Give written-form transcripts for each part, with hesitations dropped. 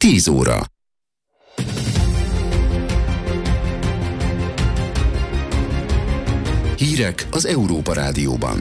10 óra. Hírek az Európa Rádióban.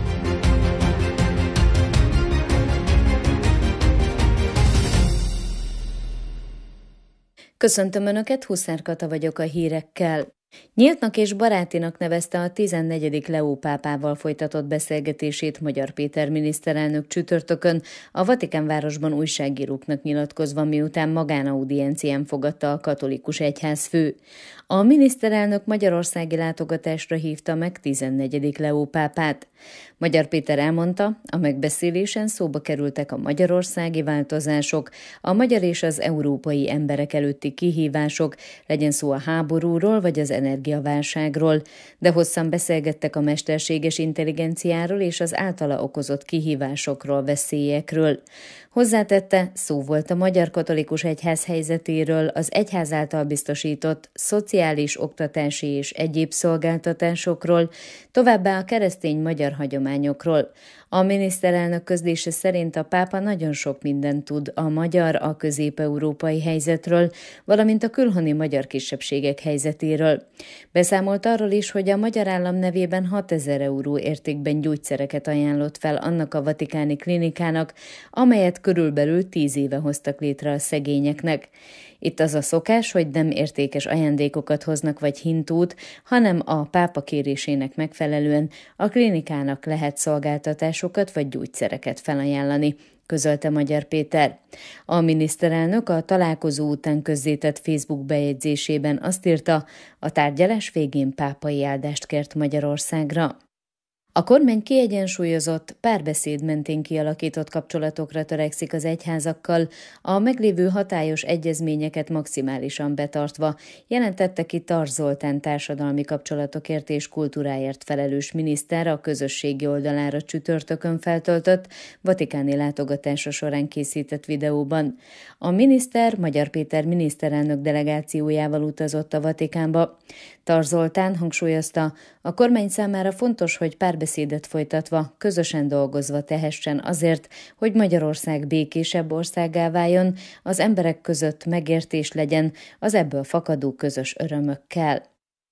Köszöntöm Önöket, Huszár Kata vagyok a hírekkel. Nyíltnak és barátinak nevezte a 14. Leó pápával folytatott beszélgetését Magyar Péter miniszterelnök csütörtökön a Vatikánvárosban újságíróknak nyilatkozva, miután magánaudiencián fogadta a katolikus egyházfő. A miniszterelnök magyarországi látogatásra hívta meg 14. Leó pápát. Magyar Péter elmondta, a megbeszélésen szóba kerültek a magyarországi változások, a magyar és az európai emberek előtti kihívások, legyen szó a háborúról vagy az energiaválságról, de hosszan beszélgettek a mesterséges intelligenciáról és az általa okozott kihívásokról, veszélyekről. Hozzátette, szó volt a Magyar Katolikus Egyház helyzetéről, az egyház által biztosított szociális, oktatási és egyéb szolgáltatásokról, továbbá a keresztény magyar hagyományokról. A miniszterelnök közlése szerint a pápa nagyon sok mindent tud a magyar, a közép-európai helyzetről, valamint a külhoni magyar kisebbségek helyzetéről. Beszámolt arról is, hogy a magyar állam nevében 6000 euró értékben gyógyszereket ajánlott fel annak a vatikáni klinikának, amelyet körülbelül 10 éve hoztak létre a szegényeknek. Itt az a szokás, hogy nem értékes ajándékokat hoznak vagy hintót, hanem a pápa kérésének megfelelően a klinikának lehet szolgáltatásokat vagy gyógyszereket felajánlani, közölte Magyar Péter. A miniszterelnök a találkozó után közzétett Facebook bejegyzésében azt írta, a tárgyalás végén pápai áldást kért Magyarországra. A kormány kiegyensúlyozott, párbeszéd mentén kialakított kapcsolatokra törekszik az egyházakkal, a meglévő hatályos egyezményeket maximálisan betartva, jelentette ki Tarts Zoltán társadalmi kapcsolatokért és kultúráért felelős miniszter a közösségi oldalára csütörtökön feltöltött vatikáni látogatása során készített videóban. A miniszter Magyar Péter miniszterelnök delegációjával utazott a Vatikánba. Tarts Zoltán hangsúlyozta, a kormány számára fontos, hogy párbeszédet folytatva, közösen dolgozva tehessen azért, hogy Magyarország békésebb országgá váljon, az emberek között megértés legyen az ebből fakadó közös örömökkel.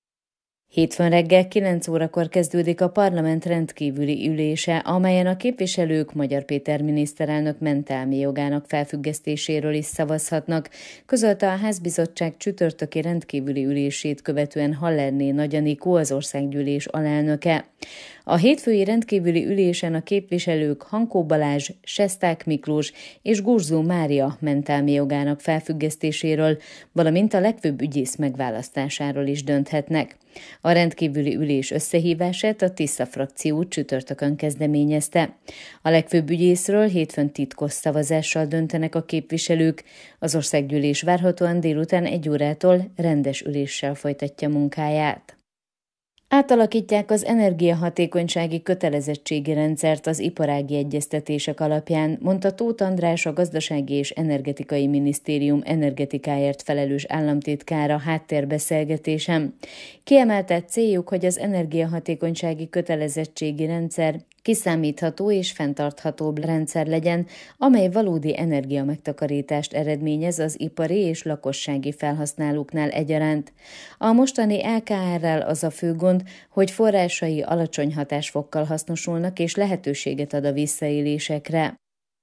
Hétfőn reggel 9 órakor kezdődik a parlament rendkívüli ülése, amelyen a képviselők Magyar Péter miniszterelnök mentelmi jogának felfüggesztéséről is szavazhatnak, közölte a házbizottság csütörtöki rendkívüli ülését követően Hallerné Nagy Anikó, az országgyűlés alelnöke. A hétfői rendkívüli ülésen a képviselők Hankó Balázs, Sesták Miklós és Gurzó Mária mentelmi jogának felfüggesztéséről, valamint a legfőbb ügyész megválasztásáról is dönthetnek. A rendkívüli ülés összehívását a Tisza frakció csütörtökön kezdeményezte. A legfőbb ügyészről hétfőn titkos szavazással döntenek a képviselők. Az országgyűlés várhatóan délután 1 órától rendes üléssel folytatja munkáját. Átalakítják az energiahatékonysági kötelezettségi rendszert az iparági egyeztetések alapján, mondta Tóth András, a Gazdasági és Energetikai Minisztérium energetikáért felelős államtitkára háttérbeszélgetésen. Kiemelte céljuk, hogy az energiahatékonysági kötelezettségi rendszer kiszámítható és fenntarthatóbb rendszer legyen, amely valódi energiamegtakarítást eredményez az ipari és lakossági felhasználóknál egyaránt. A mostani LKR-rel az a fő gond, hogy forrásai alacsony hatásfokkal hasznosulnak és lehetőséget ad a visszaélésekre.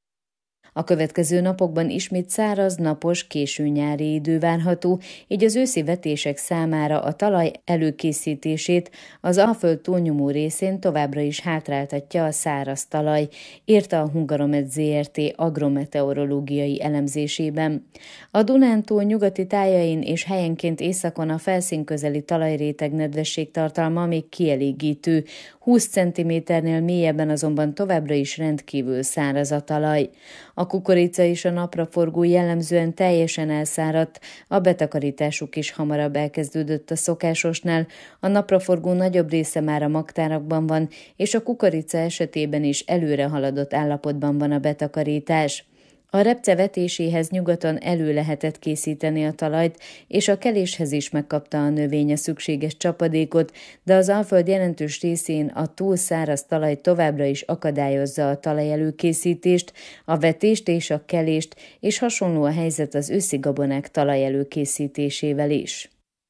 A következő napokban ismét száraz, napos, késő nyári idő várható, így az őszi vetések számára a talaj előkészítését az Alföld túlnyomó részén továbbra is hátráltatja a száraz talaj, írta a Hungaromet Zrt. Agrometeorológiai elemzésében. A Dunántúl nyugati tájain és helyenként északon a felszínközeli talajréteg nedvesség tartalma még kielégítő, 20 cm-nél mélyebben azonban továbbra is rendkívül száraz a talaj. A kukorica és a napraforgó jellemzően teljesen elszáradt, a betakarításuk is hamarabb elkezdődött a szokásosnál, a napraforgó nagyobb része már a magtárakban van, és a kukorica esetében is előre haladott állapotban van a betakarítás. A repce vetéséhez nyugaton elő lehetett készíteni a talajt, és a keléshez is megkapta a növény a szükséges csapadékot, de az Alföld jelentős részén a túl száraz talaj továbbra is akadályozza a talajelőkészítést, a vetést és a kelést, és hasonló a helyzet az őszi gabonák talajelőkészítésével is.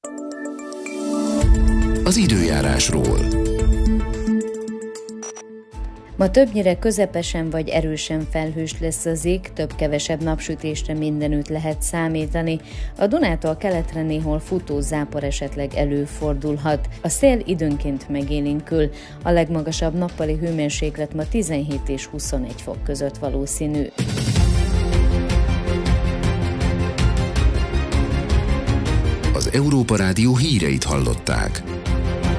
Az időjárásról. Ma többnyire közepesen vagy erősen felhős lesz az ég, több-kevesebb napsütésre mindenütt lehet számítani. A Dunától keletre néhol futó zápor esetleg előfordulhat. A szél időnként megélénkül. A legmagasabb nappali hőmérséklet ma 17 és 21 fok között valószínű. Az Európa Rádió híreit hallották.